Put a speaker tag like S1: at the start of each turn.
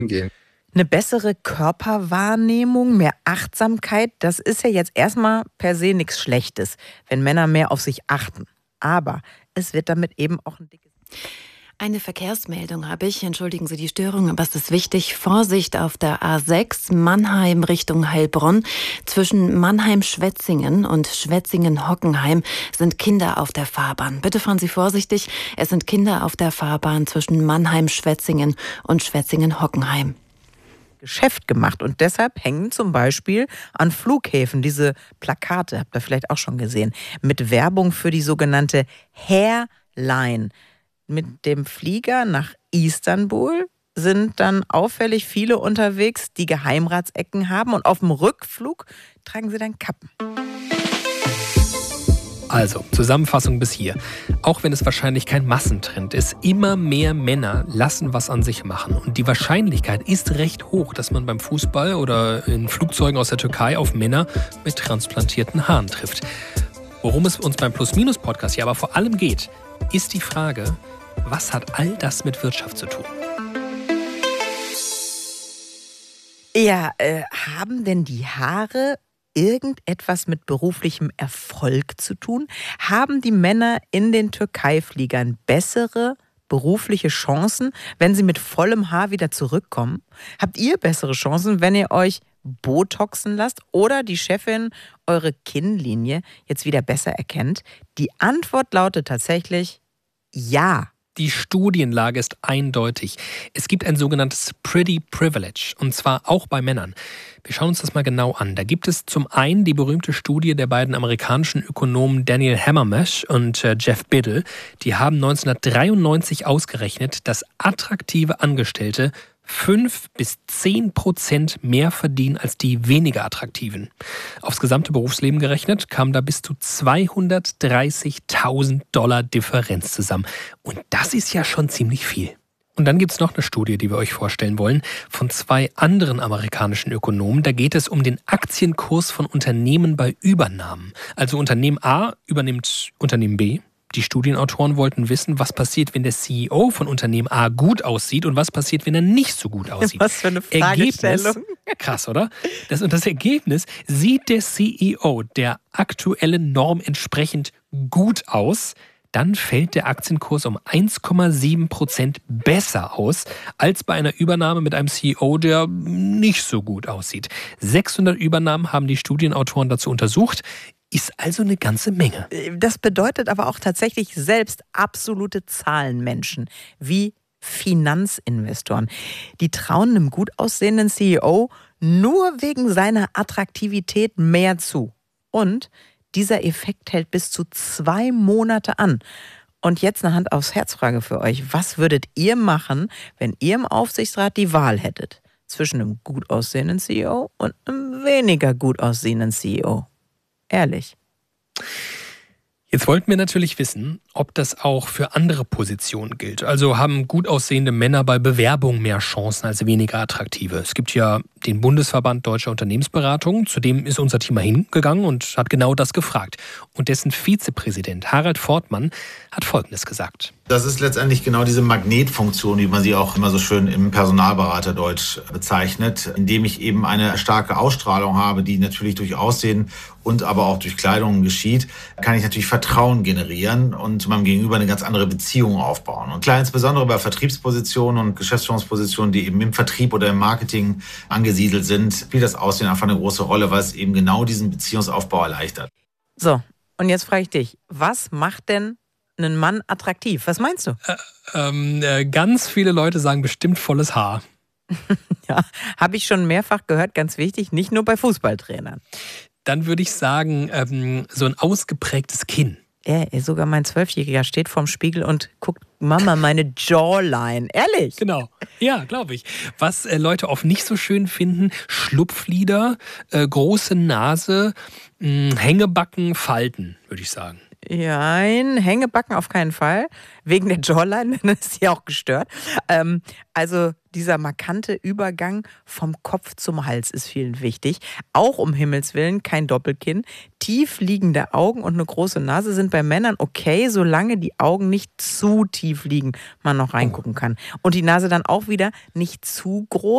S1: gehen.
S2: Eine bessere Körperwahrnehmung, mehr Achtsamkeit, das ist ja jetzt erstmal per se nichts Schlechtes, wenn Männer mehr auf sich achten. Aber es wird damit eben auch ein dickes...
S3: Eine Verkehrsmeldung habe ich. Entschuldigen Sie die Störung, aber es ist wichtig. Vorsicht auf der A6 Mannheim Richtung Heilbronn. Zwischen Mannheim-Schwetzingen und Schwetzingen-Hockenheim sind Kinder auf der Fahrbahn. Bitte fahren Sie vorsichtig. Es sind Kinder auf der Fahrbahn zwischen Mannheim-Schwetzingen und Schwetzingen-Hockenheim.
S2: Geschäft gemacht und deshalb hängen zum Beispiel an Flughäfen diese Plakate, habt ihr vielleicht auch schon gesehen, mit Werbung für die sogenannte Hairline. Mit dem Flieger nach Istanbul sind dann auffällig viele unterwegs, die Geheimratsecken haben und auf dem Rückflug tragen sie dann Kappen.
S4: Also, Zusammenfassung bis hier. Auch wenn es wahrscheinlich kein Massentrend ist, immer mehr Männer lassen was an sich machen. Und die Wahrscheinlichkeit ist recht hoch, dass man beim Fußball oder in Flugzeugen aus der Türkei auf Männer mit transplantierten Haaren trifft. Worum es uns beim Plus-Minus-Podcast hier aber vor allem geht, ist die Frage, was hat all das mit Wirtschaft zu tun?
S2: Ja, haben denn die Haare irgendetwas mit beruflichem Erfolg zu tun? Haben die Männer in den Türkei-Fliegern bessere berufliche Chancen, wenn sie mit vollem Haar wieder zurückkommen? Habt ihr bessere Chancen, wenn ihr euch botoxen lasst oder die Chefin eure Kinnlinie jetzt wieder besser erkennt? Die Antwort lautet tatsächlich ja.
S4: Die Studienlage ist eindeutig. Es gibt ein sogenanntes Pretty Privilege, und zwar auch bei Männern. Wir schauen uns das mal genau an. Da gibt es zum einen die berühmte Studie der beiden amerikanischen Ökonomen Daniel Hammermesh und Jeff Biddle. Die haben 1993 ausgerechnet, dass attraktive Angestellte 5-10% mehr verdienen als die weniger attraktiven. Aufs gesamte Berufsleben gerechnet kam da bis zu $230.000 Differenz zusammen. Und das ist ja schon ziemlich viel. Und dann gibt es noch eine Studie, die wir euch vorstellen wollen, von 2 anderen amerikanischen Ökonomen. Da geht es um den Aktienkurs von Unternehmen bei Übernahmen. Also Unternehmen A übernimmt Unternehmen B. Die Studienautoren wollten wissen, was passiert, wenn der CEO von Unternehmen A gut aussieht und was passiert, wenn er nicht so gut aussieht.
S2: Was für eine Fragestellung.
S4: Ergebnis, krass, oder? Das Ergebnis, sieht der CEO der aktuellen Norm entsprechend gut aus, dann fällt der Aktienkurs um 1,7% besser aus, als bei einer Übernahme mit einem CEO, der nicht so gut aussieht. 600 Übernahmen haben die Studienautoren dazu untersucht. Ist also eine ganze Menge.
S2: Das bedeutet aber auch tatsächlich selbst absolute Zahlenmenschen, wie Finanzinvestoren. Die trauen einem gut aussehenden CEO nur wegen seiner Attraktivität mehr zu. Und dieser Effekt hält bis zu 2 Monate an. Und jetzt eine Hand aufs Herzfrage für euch. Was würdet ihr machen, wenn ihr im Aufsichtsrat die Wahl hättet? Zwischen einem gut aussehenden CEO und einem weniger gut aussehenden CEO? Ehrlich.
S4: Jetzt wollten wir natürlich wissen, ob das auch für andere Positionen gilt. Also haben gut aussehende Männer bei Bewerbungen mehr Chancen als weniger attraktive. Es gibt ja den Bundesverband Deutscher Unternehmensberatung, zu dem ist unser Team mal hingegangen und hat genau das gefragt. Und dessen Vizepräsident Harald Fortmann hat Folgendes gesagt.
S5: Das ist letztendlich genau diese Magnetfunktion, wie man sie auch immer so schön im Personalberaterdeutsch bezeichnet, indem ich eben eine starke Ausstrahlung habe, die natürlich durch Aussehen und aber auch durch Kleidung geschieht, kann ich natürlich Vertrauen generieren und meinem Gegenüber eine ganz andere Beziehung aufbauen. Und klar, insbesondere bei Vertriebspositionen und Geschäftsführungspositionen, die eben im Vertrieb oder im Marketing angesiedelt sind, spielt das Aussehen einfach eine große Rolle, weil es eben genau diesen Beziehungsaufbau erleichtert.
S2: So, und jetzt frage ich dich, was macht denn einen Mann attraktiv? Was meinst du?
S4: Ganz viele Leute sagen bestimmt volles Haar.
S2: Ja, habe ich schon mehrfach gehört, ganz wichtig, nicht nur bei Fußballtrainern.
S4: Dann würde ich sagen, so ein ausgeprägtes Kinn.
S2: Ja, sogar mein 12-Jähriger steht vorm Spiegel und guckt, Mama, meine Jawline. Ehrlich?
S4: Genau. Ja, glaube ich. Was Leute oft nicht so schön finden, Schlupflider, große Nase, Hängebacken, Falten, würde ich sagen.
S2: Ja, Hängebacken auf keinen Fall. Wegen der Jawline, dann ist sie auch gestört. Also dieser markante Übergang vom Kopf zum Hals ist vielen wichtig. Auch um Himmels Willen kein Doppelkinn. Tief liegende Augen und eine große Nase sind bei Männern okay, solange die Augen nicht zu tief liegen, man noch reingucken kann. Und die Nase dann auch wieder nicht zu groß.